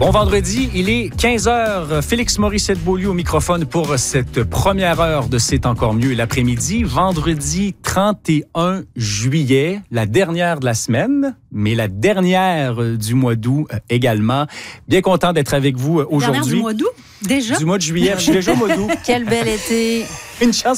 Bon vendredi, il est 15h. Félix Morissette-Beaulieu au microphone pour cette première heure de C'est encore mieux l'après-midi. Vendredi 31 juillet, la dernière de la semaine, mais la dernière du mois d'août également. Bien content d'être avec vous aujourd'hui. Dernière du mois d'août, déjà? Du mois de juillet. Je suis déjà au mois d'août. Quel bel été! Une chance